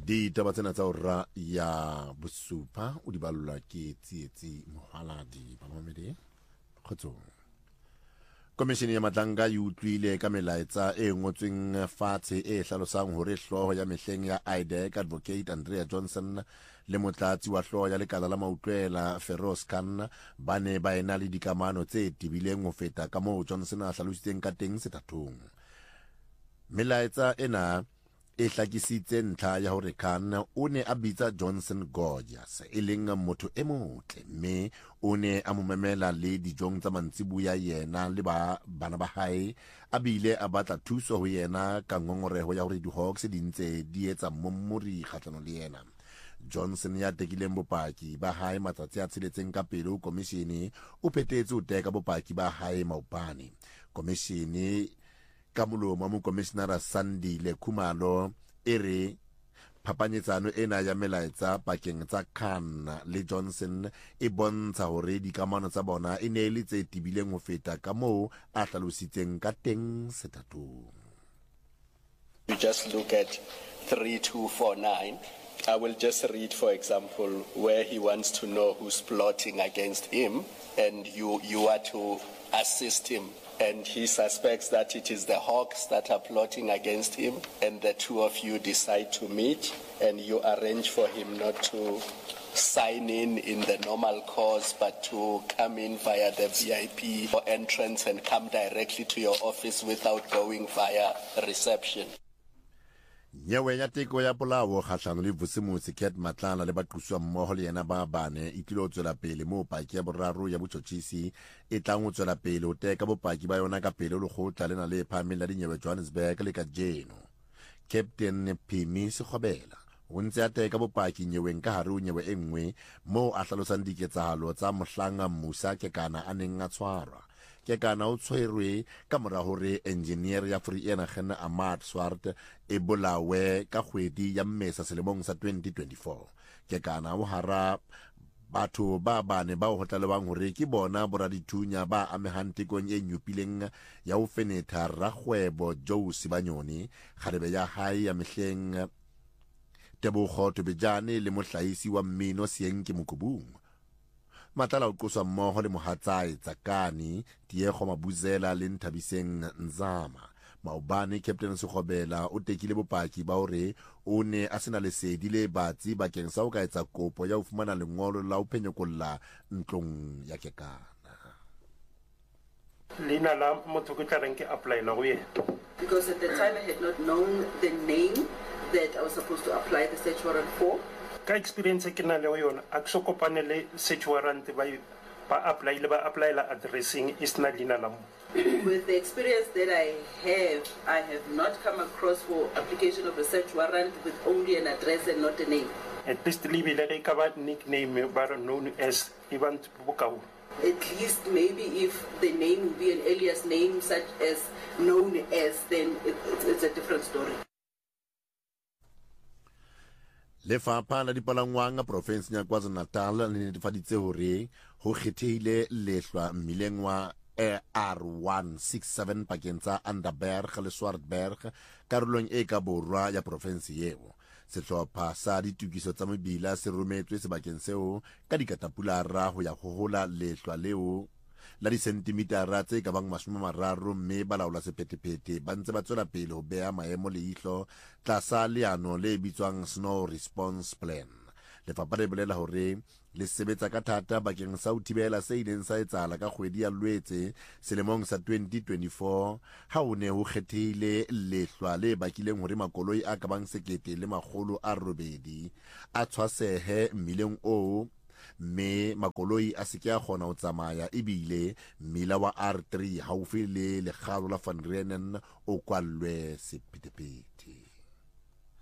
ditaba tsena tsa ora ya bosupa o di balola ke tsietsi mohaladi mamamedi kgotsong. Komishini ya Matlanga e utlwile ka melaetsa e ngotsweng fatshe e hlalosang hore hloho ya mehleng ya IDEC Advocate Andrea Johnson le motlatsi wa hloho ya lekala la mautlwela Feroz Khan ba ne ba ena le dikamano tse tibileng ho feta ka moo Johnson a hlalositseng ka teng sethathong. Melaetsa ena e hlakisitse ntlha ya hore Khan o ne a bitsa Johnson gorgeous e leng motho e motle, mme o ne a mo memela le dijong tsa mantsibuya yena le bana ba hae a bile a batla thuso ho yena ka ngongoreho ya hore di-Hawks di ntse di etsa mommori kgahlano le yena. Johnson ya tekileng bopaki ba hae matsatsi a tsheletseng ka pele ho komishini o phetetse ho teka bopaki ba hae maobane. Komishini ka molomo wa mokomishenara Sandile Khumalo e re phapanyetsano ena ya melaetsa pakeng tsa Khan le Johnson e bontsha hore dikamano tsa bona e ne le tse tibileng ho feta ka moo a hlalositseng ka teng sethathong. You just look at 3249. I will just read, for example, where he wants to know who's plotting against him, and you are to assist him. And he suspects that it is the Hawks that are plotting against him, and the two of you decide to meet, and you arrange for him not to sign in the normal course, but to come in via the VIP entrance and come directly to your office without going via reception. Nyewe ya teko ya polao kgahlano le Vusimusi Ket Matlala le baquswa mmoho le yena ba bane e tlile ho tswela pele moo paki ya boraro ya botjhotjhisi e tlang ho tswela pele ho teka bopaki ba yona ka pele lekgotla lena le phahameng la dinyewe Johannesburg le ka jeno. Captain Phimi Sekgobela o ntse a teka bopaki nyeweng ka hare ho nyewe e nngwe moo a hlalosang diketsahalo tsa Mohlanga Musa Kekana a neng a tshwarwa. Kekana o tshwerwe ka mora hore engineer ya Vereeniging Ahmad Swart e bolawe ka kgwedi ya Mmesa selemong sa 2024. Kekana o hara batho ba bane ba ho tlalebang hore ke bona boradithunya ba amehang tekong e nyupileng ya ho fenetha rakgwebo Joe Sibanyoni kgarebe ya hae ya mehleng Tebogo Tobejane le mohlahisi wa mmino Sienke Mokubung. Matlala o qoswa mmoho le mohatsae Tsakani Tiego Mabuzela le Nthabiseng Nzama. Maobane Captain Sekgobela o tekile bopaki ba hore o ne a sena lesedi le batsi bakeng sa ho ka etsa kopo ya ho fumana lengolo la ho phenyokolla ntlong ya Kekana. Lina la motho ke tla reng ke apply la go yena. Because at the time I had not known the name that I was supposed to apply the search warrant for. Ka experience ke na le yona a ke so kopane le search warrant ba apply la addressing is na lina la mo. With the experience that I have not come across for application of a search warrant with only an address and not a name. At least libi le ka ba nickname ba known as Ivan Bukau. At least maybe if the name would be an alias name such as known as, then it's a different story. Lefapha la dipalangwang province ya KwaZulu-Natal le netefaditse hore ho kgethehile lehlwa mmileng wa R167 pakeng tsa Underberg le Swartberg karolong e ka borwa ya province eo. Sehlopha sa ditukiso tsa mebila se rometswe sebakeng seo ka dikatapulara ho ya hohola lehlwa leo la disentimitara tse ka bang 30, mme balaola sephethephethe ba ntse ba tswela pele ho beha maemo leihlo tlasa leano le bitswang Snow Response Plan. Lefapha le bolela hore le sebetsa ka thata bakeng sa ho thibela se ileng sa etsahala ka kgwedi ya Lwetse selemong sa 2024 ha o ne ho kgethehile lehlwa le bakileng hore makoloi a ka bang 1,800 a tshwasehe mmileng oo, mme makoloi a seke a kgona ho tsamaya ebile mmila wa R3 haufi le lekgalo la Van Reenen o kwallwe sephethephethe.